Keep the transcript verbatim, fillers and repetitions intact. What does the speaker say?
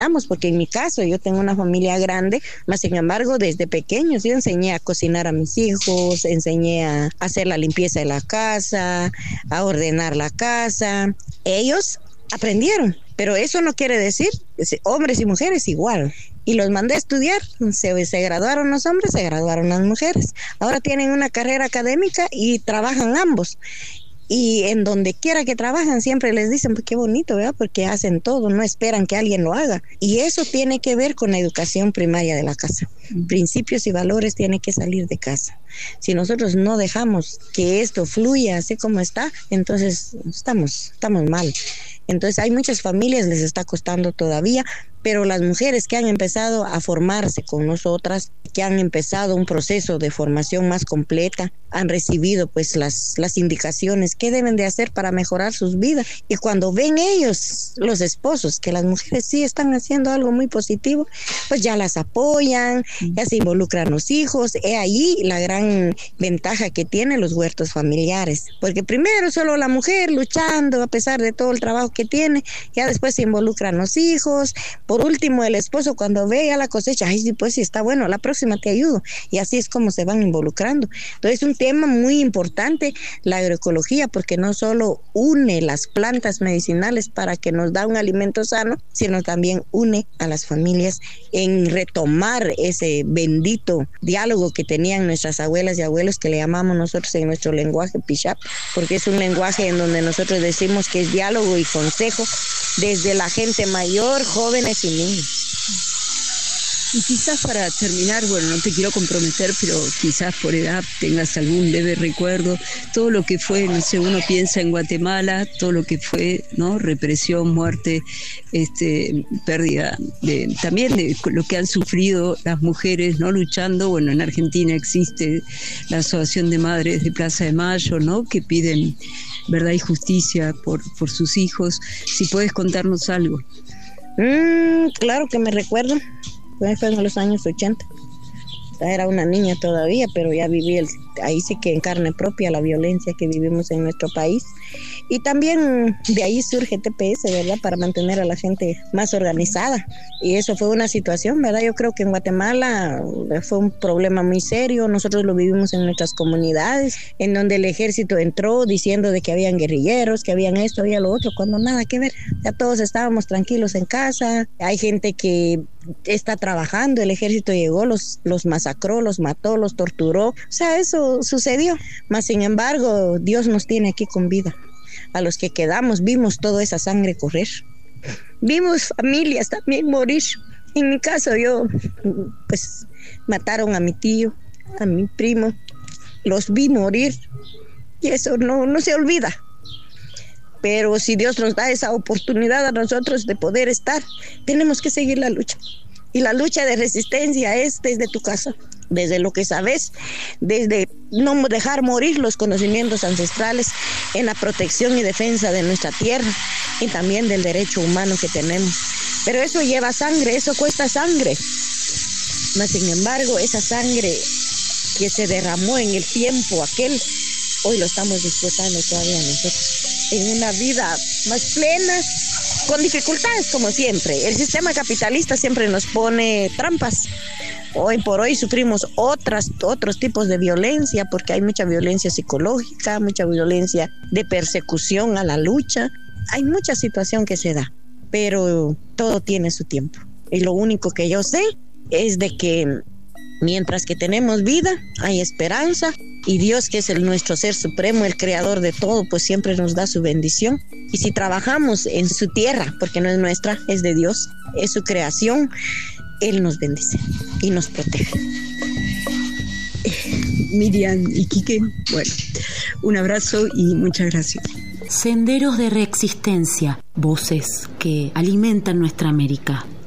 porque en mi caso yo tengo una familia grande, mas sin embargo desde pequeños yo enseñé a cocinar a mis hijos, enseñé a hacer la limpieza de la casa, a ordenar la casa. Ellos aprendieron, pero eso no quiere decir hombres y mujeres igual. Y los mandé a estudiar, se, se graduaron los hombres, se graduaron las mujeres. Ahora tienen una carrera académica y trabajan ambos. Y en donde quiera que trabajan siempre les dicen, pues qué bonito, ¿verdad? Porque hacen todo, no esperan que alguien lo haga. Y eso tiene que ver con la educación primaria de la casa. Principios y valores tienen que salir de casa. Si nosotros no dejamos que esto fluya así como está, entonces estamos, estamos mal. Entonces hay muchas familias, les está costando todavía, pero las mujeres que han empezado a formarse con nosotras, que han empezado un proceso de formación más completa, han recibido pues las, las indicaciones que deben de hacer para mejorar sus vidas. Y cuando ven ellos, los esposos, que las mujeres sí están haciendo algo muy positivo, pues ya las apoyan, ya se involucran los hijos. He ahí la gran ventaja que tienen los huertos familiares, porque primero solo la mujer luchando a pesar de todo el trabajo que tiene, ya después se involucran los hijos. Por último, el esposo cuando ve ya la cosecha, ay, sí, pues sí, está bueno, la próxima te ayudo. Y así es como se van involucrando. Entonces es un tema muy importante la agroecología, porque no solo une las plantas medicinales para que nos da un alimento sano, sino también une a las familias en retomar ese bendito diálogo que tenían nuestras abuelas y abuelos, que le llamamos nosotros en nuestro lenguaje Pishap, porque es un lenguaje en donde nosotros decimos que es diálogo y consejo desde la gente mayor, jóvenes y niños. Y quizás para terminar, bueno, no te quiero comprometer, pero quizás por edad tengas algún leve recuerdo, todo lo que fue, no sé, uno piensa en Guatemala, todo lo que fue, ¿no? Represión, muerte, este, pérdida, de, también de lo que han sufrido las mujeres, ¿no? Luchando, bueno, en Argentina existe la Asociación de Madres de Plaza de Mayo, ¿no? Que piden verdad y justicia por, por sus hijos. Si puedes contarnos algo. Mm, claro que me recuerdo. Fue en los años ochenta. Era una niña todavía, pero ya viví el, ahí sí que en carne propia la violencia que vivimos en nuestro país. Y también de ahí surge T P S, ¿verdad? Para mantener a la gente más organizada. Y eso fue una situación, ¿verdad? Yo creo que en Guatemala fue un problema muy serio. Nosotros lo vivimos en nuestras comunidades, en donde el ejército entró diciendo de que habían guerrilleros, que habían esto, había lo otro, cuando nada que ver. Ya todos estábamos tranquilos en casa. Hay gente que está trabajando, el ejército llegó, los, los masacró, los mató, los torturó. O sea, eso sucedió. Mas, sin embargo, Dios nos tiene aquí con vida. A los que quedamos vimos toda esa sangre correr. Vimos familias también morir. En mi caso, yo, pues, mataron a mi tío, a mi primo. Los vi morir. Y eso no, no se olvida. Pero si Dios nos da esa oportunidad a nosotros de poder estar, tenemos que seguir la lucha. Y la lucha de resistencia es desde tu casa, desde lo que sabes, desde no dejar morir los conocimientos ancestrales en la protección y defensa de nuestra tierra y también del derecho humano que tenemos. Pero eso lleva sangre, eso cuesta sangre. Mas, sin embargo, esa sangre que se derramó en el tiempo aquel, hoy lo estamos disfrutando todavía nosotros, en una vida más plena, con dificultades como siempre. El sistema capitalista siempre nos pone trampas. Hoy por hoy sufrimos otras, otros tipos de violencia, porque hay mucha violencia psicológica, mucha violencia de persecución a la lucha. Hay mucha situación que se da, pero todo tiene su tiempo. Y lo único que yo sé es de que mientras que tenemos vida, hay esperanza, y Dios, que es el nuestro ser supremo, el creador de todo, pues siempre nos da su bendición. Y si trabajamos en su tierra, porque no es nuestra, es de Dios, es su creación, Él nos bendice y nos protege. Miriam y Quique, bueno, un abrazo y muchas gracias. Senderos de Reexistencia, voces que alimentan nuestra América.